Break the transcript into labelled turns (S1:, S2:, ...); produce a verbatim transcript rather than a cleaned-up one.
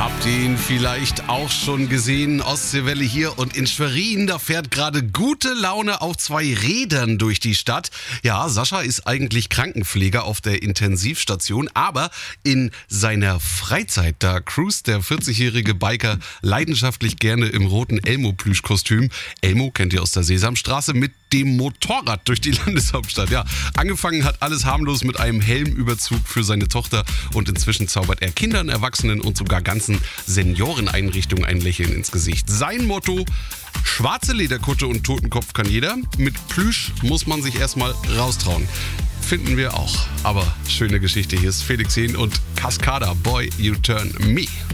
S1: Habt ihr ihn vielleicht auch schon gesehen? Ostseewelle hier und in Schwerin, da fährt gerade gute Laune auf zwei Rädern durch die Stadt. Ja, Sascha ist eigentlich Krankenpfleger auf der Intensivstation, aber in seiner Freizeit, da cruist der vierzigjährige Biker leidenschaftlich gerne im roten Elmo-Plüschkostüm. Elmo kennt ihr aus der Sesamstraße, mit dem Motorrad durch die Landeshauptstadt. Ja, angefangen hat alles harmlos mit einem Helmüberzug für seine Tochter und inzwischen zaubert er Kindern, Erwachsenen und sogar ganzen Senioreneinrichtungen ein Lächeln ins Gesicht. Sein Motto: schwarze Lederkutte und Totenkopf kann jeder. Mit Plüsch muss man sich erstmal raustrauen. Finden wir auch. Aber schöne Geschichte. Hier ist Felix Jähn und Cascada, Boy, You Turn Me.